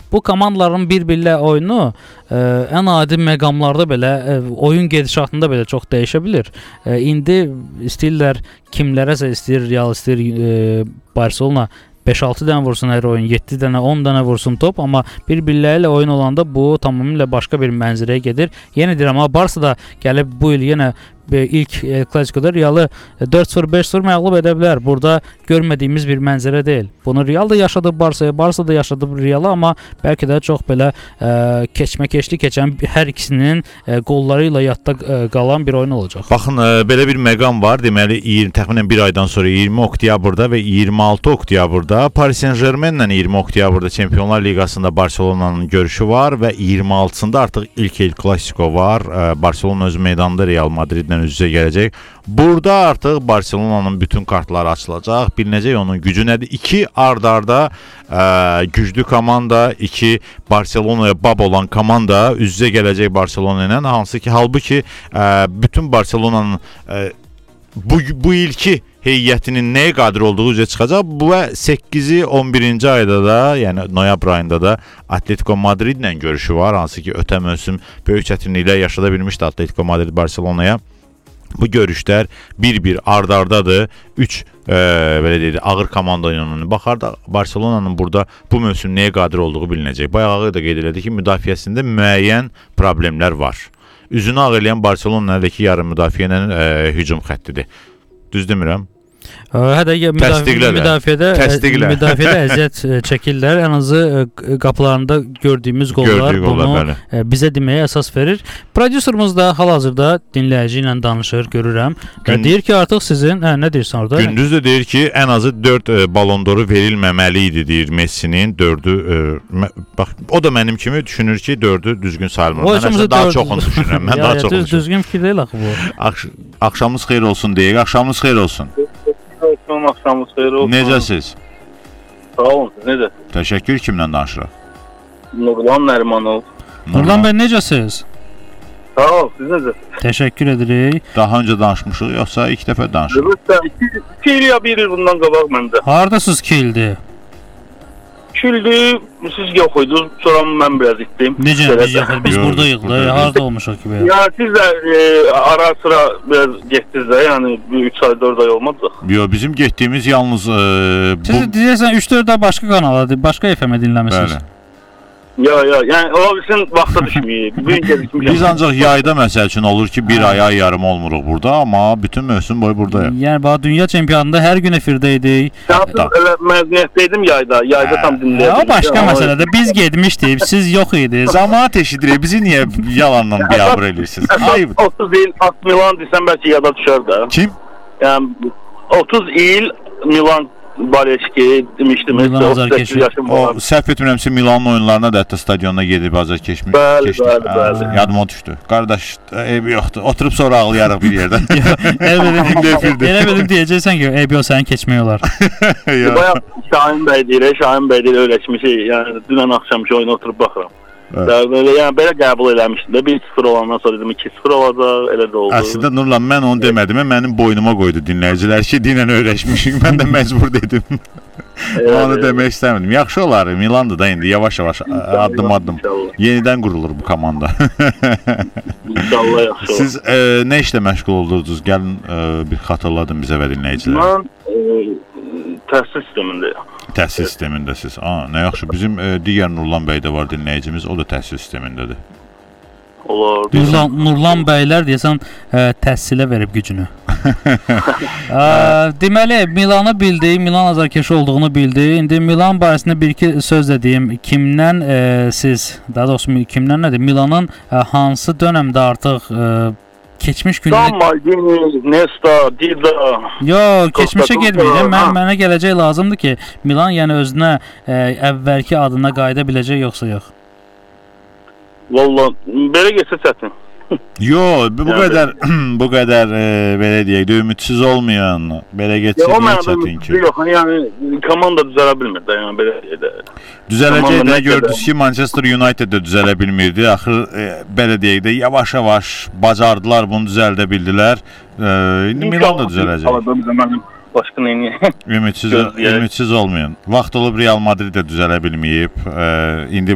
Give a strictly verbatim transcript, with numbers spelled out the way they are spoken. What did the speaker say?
bu komandaların bir-birlə oyunu e, ən adi məqamlarda belə e, oyun gedişatında belə çox dəyişə bilər. E, indi istəyirlər kimlərəsə istəyir Real, istəyir e, Barcelona beş altı dənə vursun hər oyun, yeddi dənə, on dənə vursun top, amma bir-birləri ilə oyun olanda bu tamamilə başqa bir mənzərəyə gedir. Yenə deyirəm, amma Barsa da gəlib bu il yenə ilk El Clasico'da Real'ı dörd sıfır beş sıfır məğlub edə bilər. Burada görmədiyimiz bir mənzərə deyil. Bunu Real da yaşadı Barsa'ya, Barsa da yaşadı Real'ı, amma bəlkə də çox belə e, keçmə-keçli keçən hər ikisinin e, qolları ilə yadda e, qalan bir oyun olacaq. Baxın, e, belə bir məqam var. Deməli, iyirmi, təxminən bir aydan sonra iyirmi oktyabrda və iyirmi altı oktyabrda Paris Saint-Germainlə iyirmi oktyabrda Çempionlar Liqasında Barcelona'nın görüşü var və iyirmi altısında artıq ilk El Clasico var. E, Barcelona öz meydanında Real Madridlə üz-üzə gələcək. Burada artıq Barcelona'nın bütün kartları açılacaq. Bilinəcək onun gücü nədir? İki ard-arda e, güclü komanda, iki Barcelona'ya bab olan komanda üz-üzə gələcək Barcelona ilə. Hansı ki, halbuki e, bütün Barcelona'nın e, bu, bu ilki heyətinin nəyə qadir olduğu üzrə çıxacaq. Bu və səkkizi on birinci ayda da, yəni noyabr ayında da Atletico Madridlə görüşü var. Hansı ki, ötə mövsüm böyük çətinliklə yaşada bilmişdi Atletico Madrid Barcelona'ya. Bu görüşlər bir-bir ard-ardadır. üç e, belə deyək, ağır komanda oyununa baxarda Barcelona'nın burada bu mövsüm nəyə qadir olduğu bilinəcək. Bayağı da qeyd elədi ki, müdafiəsində müəyyən problemlər var. Üzünü ağ eləyən Barcelona'dakı yarım müdafiə ilə e, hücum xəttidir. Düz demirəm? Hətta müdafiə, müdafiədə, müdafiədə əziyyət çəkirlər. Ən azı qapılarında gördüyümüz qollar Gördüyü bunu qollar, bizə deməyə əsas verir. Prodüserimiz də hal-hazırda dinləyici ilə danışır, görürəm. Gün... Deyir ki, artıq sizin, hə, nə deyirsən orada? Gündüz də deyir ki, ən azı dörd e, Ballon d'Oru verilməməli idi, deyir Messi'nin dördü. E, bax, o da mənim kimi düşünür ki, dördü düzgün sayılmır. Mən əslində daha çoxunu düşünürəm. Mən daha çoxunu düşünürəm. Düzgün fikir deyil axı bu. Ax Axşamınız xeyir olsun deyək. Axşamınız xeyir olsun. Axşamınız xeyir olsun. Necəsiz? Sağ olun, siz necəsiz? Təşəkkür, kimlə danışırıq? Nurlan Nərimanov. Nurlan bəy, necəsiz? Sağ ol, siz necəsiz? Təşəkkür edirik. Daha öncə danışmışıq, yoxsa ilk dəfə danışırıq? iki il ya bir il bundan qabaq məndə. Haradasınız ki ildir? iki ildir, siz yox idiniz, sonra mən biraz itdim. Necə, biz yox idiniz, biz buradayıq da, harada olmuşuq ki? Ya siz də e, ara sıra biraz getdiniz də, yəni üç ay dörd ay olmadıq. Yox, bizim getdiyimiz yalnız... E, bu... Siz deyirsən üç dörd ay başqa kanala, başqa F M-ə dinləmişsiniz. Bəli. Ya, ya, yəni ola bilsin vaxta düşməyib. Biz ancaq yayda məsəl üçün olur ki, bir ay, ay yarım olmuruq burada, amma bütün mövsüm boyu buradayıq. Yəni, bax, dünya çempionunda hər gün efirdəydik. Elə məzuniyyətdəydim yayda, yayda tam dinləyədim. O başqa məsələdə, biz gedmişdik, siz yox idiniz. Zamanat eşidirik, bizi niyə yalandan biabır edirsiniz? otuz il At Milan desəm bəlkə yada düşər də. Kim? Yəni, otuz il Milan Baleşki demişdim. O, səhv etmirəmsə Milanın oyunlarına da hətta stadionuna gedib azər keçmiş. Bəli, bəli, bəli. Yadıma düşdü. Qardaş, eybi yoxdur. Oturub sonra ağlayarıq bir yerdə. Elə benim deyəcəksən ki, eybi yox, sənin keçmək olar. Bayaq Şahin bəy deyir, Şahin bəy deyir, öyrəşmişik. Yəni, dünən axşamki oyuna oturub baxıram. Böyle, yəni belə qəbul eləmişdim də, bir sıfır olandan sonra dedim iki sıfır olacaq, elə də oldu. Əslində Nurlan, mən onu demədim, mənim boynuma qoydu dinləyicilər ki, dinən öyrəşmişik, mən də məcbur dedim. Onu demək istəmirdim. Yaxşı olar, Milan'da da indi yavaş-yavaş, addım-addım yenidən qurulur bu komanda. İnşallah yaxşı olur. Siz e, nə işlə məşğul oldunuz? Gəlin e, bir xatırladın bizə və dinləyicilərə. Mən e, təhsil sistemindəyim. Təhsil sistemindəsiz. Aa, nə yaxşı. Bizim e, digər Nurlan bəy də var dinləyicimiz, o da təhsil sistemindədir. Olar. Nurlan, Nurlan bəylər deyəsən ə, təhsilə verib gücünü. ə, deməli, Milanı bildi, Milan azarkeşi olduğunu bildi. İndi Milan barəsində bir-iki söz də deyim. Kimdən ə, siz, daha doğrusu kimdən nədir? Milanın ə, hansı dönəmdə artıq ə, keçmiş günlər... Maldini, Nesta, Dida... Yox, keçmişə getməyəcəm. Mən, mənə gələcək lazımdır ki, Milan yəni özünə ə, əvvəlki adına qayıda biləcək, yoxsa yox? Valla, belə geçsə çətin. Yox, bu yəni, qədər, bu qədər e, belə deyək, ümidsiz olmayan, belə geçsə niyə çətin ki? Yox, yəni komanda düzələ bilmir də, yəni belə deyək də. Düzələcək də, gördünüz ki, Manchester United də düzələ bilmirdi. Axır, e, belə deyək də, yavaş-yavaş bacardılar, bunu düzəldə bildilər. E, indi Milan da düzələcək. Başqa neyini? Ümidsiz, ümidsiz olmayan. Vaxt olub Real Madrid də düzələ bilməyib. E, indi